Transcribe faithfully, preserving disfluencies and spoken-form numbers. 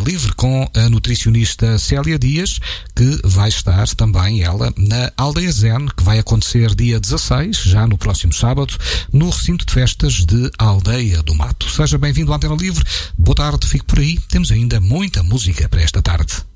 Livre com a nutricionista Célia Dias, que vai estar também ela na Aldeia Zen, que vai acontecer dia dezasseis, já no próximo sábado, no recinto de festas de Aldeia do Mato. Seja bem-vindo à Antena Livre, boa tarde, fique por aí, temos ainda muita música para esta tarde.